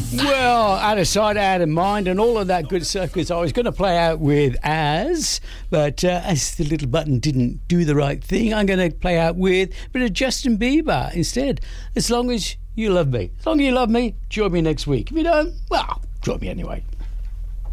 Well, out of sight, out of mind, and all of that good stuff, because I was going to play out with As, but as the little button didn't do the right thing, I'm going to play out with a bit of Justin Bieber instead. As long as you love me. As long as you love me, join me next week. If you don't, well, join me anyway.